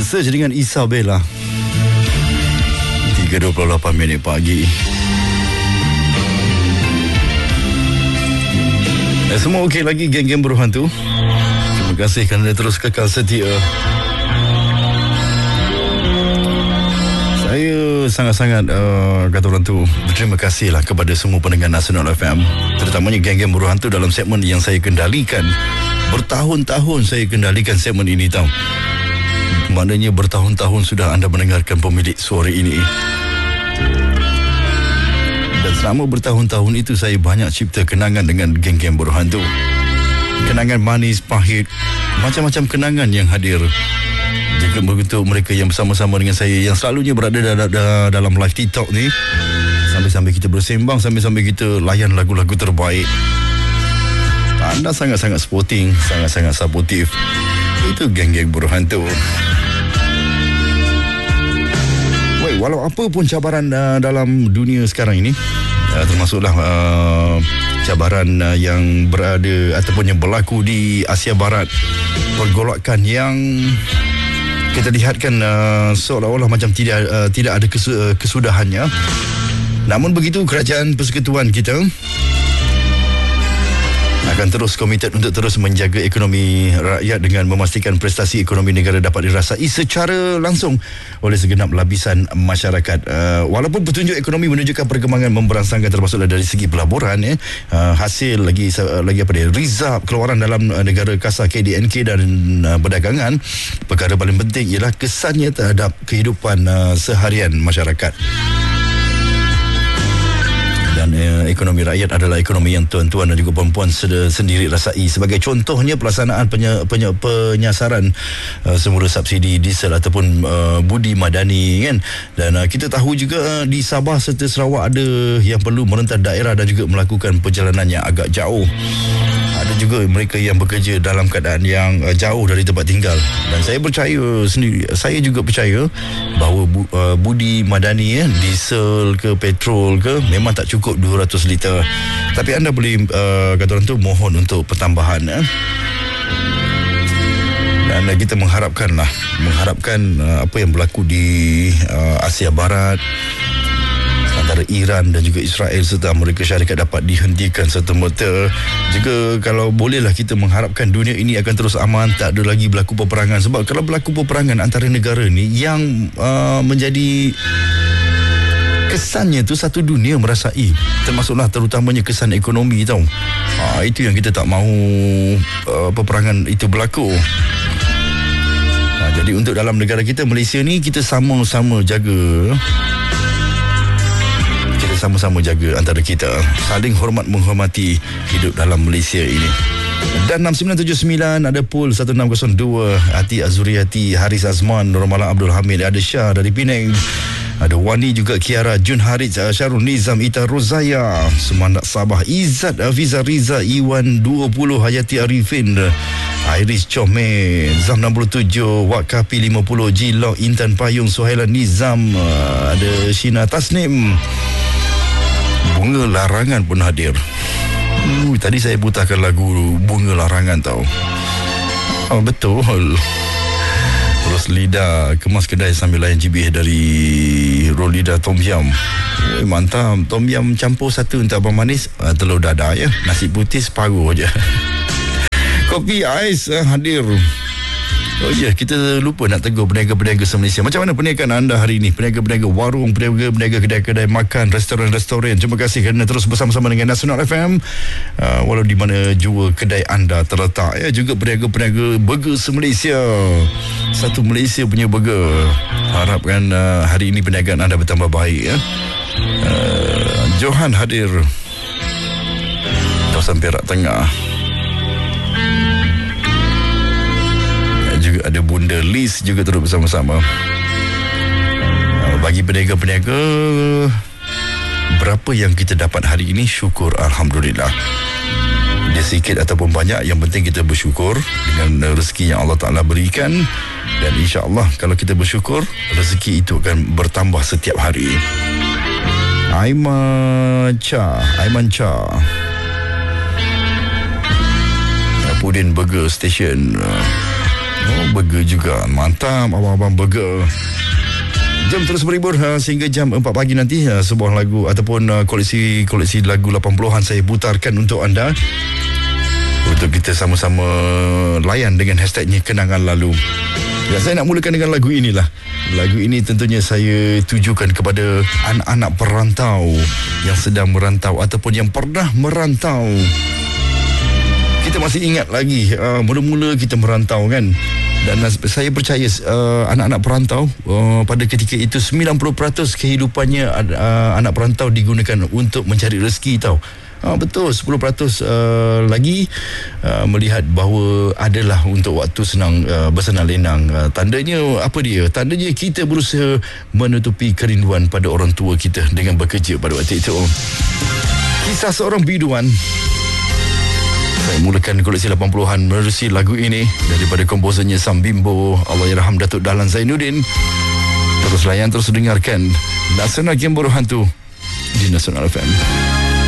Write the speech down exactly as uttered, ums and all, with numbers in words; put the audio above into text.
Search dengan Isabella. tiga dua puluh lapan minit pagi. eh, Semua okey lagi geng-geng berhantu? Terima kasih kerana terus kekal setia. Saya sangat-sangat uh, kata orang tu berterima kasihlah kepada semua pendengar Nasional F M, terutamanya geng-geng berhantu dalam segmen yang saya kendalikan. Bertahun-tahun saya kendalikan segmen ini tau. Maknanya bertahun-tahun sudah anda mendengarkan pemilik suara ini. Dan selama bertahun-tahun itu saya banyak cipta kenangan dengan geng-geng berhantu. Kenangan manis, pahit, macam-macam kenangan yang hadir. Juga untuk mereka yang bersama-sama dengan saya, yang selalunya berada dalam live TikTok ni, sambil-sambil kita bersembang, sambil-sambil kita layan lagu-lagu terbaik. Anda sangat-sangat sporting, sangat-sangat supportive. Itu geng-geng berhantu. Wait, walau apa pun cabaran uh, dalam dunia sekarang ini, uh, termasuklah uh, cabaran uh, yang berada ataupun yang berlaku di Asia Barat, pergolakan yang kita lihatkan uh, seolah-olah macam tidak uh, tidak ada kesu- uh, kesudahannya. Namun begitu, kerajaan persekutuan kita akan terus komited untuk terus menjaga ekonomi rakyat dengan memastikan prestasi ekonomi negara dapat dirasai secara langsung oleh segenap lapisan masyarakat. Uh, walaupun petunjuk ekonomi menunjukkan perkembangan memberangsangkan, termasuklah dari segi pelaburan, ya, uh, hasil lagi uh, lagi apa dia, rizab keluaran dalam uh, negara kasar K D N K dan uh, perdagangan, perkara paling penting ialah kesannya terhadap kehidupan uh, seharian masyarakat. Dan eh, ekonomi rakyat adalah ekonomi yang tuan-tuan dan juga perempuan sendiri rasai. Sebagai contohnya, pelaksanaan penye, penye, penyasaran uh, semula subsidi diesel ataupun uh, budi madani, kan. Dan uh, kita tahu juga uh, di Sabah serta Sarawak ada yang perlu merentas daerah dan juga melakukan perjalanan yang agak jauh. Ada juga mereka yang bekerja dalam keadaan yang uh, jauh dari tempat tinggal. Dan saya percaya sendiri, saya juga percaya bahawa bu, uh, budi madani, ya, diesel ke petrol ke, memang tak cukup dua ratus liter. Tapi anda boleh uh, kata orang tu mohon untuk pertambahan, eh? Dan uh, kita mengharapkanlah mengharapkan uh, apa yang berlaku di uh, Asia Barat antara Iran dan juga Israel serta Amerika Syarikat dapat dihentikan serta-merta. Juga kalau bolehlah kita mengharapkan dunia ini akan terus aman, tak ada lagi berlaku peperangan. Sebab kalau berlaku peperangan antara negara ni, yang uh, menjadi kesannya tu satu dunia merasai, termasuklah terutamanya kesan ekonomi, tau. Ha, itu yang kita tak mahu uh, peperangan itu berlaku. Ha, jadi untuk dalam negara kita, Malaysia ni, kita sama-sama jaga kita sama-sama jaga antara kita, saling hormat menghormati hidup dalam Malaysia ini. Dan enam sembilan tujuh sembilan ada Pul satu enam kosong dua, Hati Azuriati, Haris Azman, Nurmalang Abdul Hamid, ada Syah dari Penang, ada Wani juga, Kiara, Jun Haris, Syarul Nizam, Ita Rozaya, Semandak Sabah, Izzat, Afiza Riza, Iwan dua puluh, Hayati Arifin, Iris Chomen, Zam enam puluh tujuh, Wak Kapi lima puluh, Jilok, Intan Payung, Suhaila Nizam, ada Shina Tasnim. Bunga Larangan pun hadir. Uh, tadi saya putarkan lagu Bunga Larangan, tau. Oh, betul. Terus lidah kemas kedai sambil layan G B dari roll lidah Tom Yum. Eh, mantap. Tom Yum campur satu untuk abang manis, uh, telur dadah, ya. Nasi putih separuh je. Kopi ais uh, hadir. Oh ya, yeah, kita lupa nak tegur peniaga-peniaga se-Malaysia. Macam mana perniagaan anda hari ini? Peniaga-peniaga warung, peniaga-peniaga kedai-kedai makan, restoran-restoran. Terima kasih kerana terus bersama-sama dengan Nasional F M. Uh, walau di mana jua kedai anda terletak, ya. Juga peniaga-peniaga burger se-Malaysia. Satu Malaysia punya burger. Harapkan uh, hari ini perniagaan anda bertambah baik, ya. Uh, Johan hadir, kawasan Perak Tengah. Juga ada Bunda Liz juga turut bersama-sama. Bagi peniaga-peniaga, berapa yang kita dapat hari ini, syukur, Alhamdulillah. Dia sikit ataupun banyak, yang penting kita bersyukur dengan rezeki yang Allah Ta'ala berikan. Dan insya-Allah kalau kita bersyukur, rezeki itu akan bertambah setiap hari. Aiman Cha, Aiman Cha, Pudin Burger Station. Oh, burger juga. Mantap, abang-abang burger. Jom terus berhibur uh, sehingga jam empat pagi nanti. uh, Sebuah lagu ataupun uh, koleksi-koleksi lagu lapan puluhan saya putarkan untuk anda, untuk kita sama-sama layan dengan hashtagnya Kenangan Lalu. Ya, saya nak mulakan dengan lagu inilah. Lagu ini tentunya saya tujukan kepada anak-anak perantau yang sedang merantau ataupun yang pernah merantau. Kita masih ingat lagi uh, mula-mula kita merantau kan. Dan uh, saya percaya uh, anak-anak perantau uh, pada ketika itu sembilan puluh peratus kehidupannya uh, anak perantau digunakan untuk mencari rezeki tau. Ha, betul, sepuluh peratus uh, lagi uh, melihat bahawa adalah untuk waktu senang uh, bersenang lenang. Uh, tandanya apa dia? Tandanya kita berusaha menutupi kerinduan pada orang tua kita dengan bekerja pada waktu itu. Kisah seorang biduan. Saya mulakan koleksi lapan puluhan menerusi lagu ini daripada komposernya Sam Bimbo, Allahyarham Datuk Dahlan Zainuddin. Terus layan, terus dengarkan Nasional Game Bodoh Hantu di Nasional F M.